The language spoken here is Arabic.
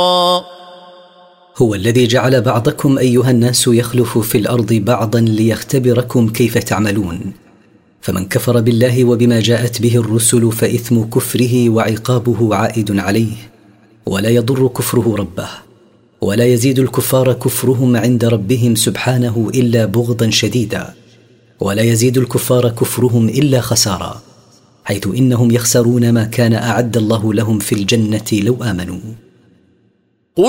هو الذي جعل بعضكم أيها الناس يخلف في الأرض بعضا ليختبركم كيف تعملون، فمن كفر بالله وبما جاءت به الرسل فإثم كفره وعقابه عائد عليه، ولا يضر كفره ربه، ولا يزيد الكفار كفرهم عند ربهم سبحانه إلا بغضا شديدا، ولا يزيد الكفار كفرهم إلا خسارا، حيث إنهم يخسرون ما كان أعد الله لهم في الجنة لو آمنوا.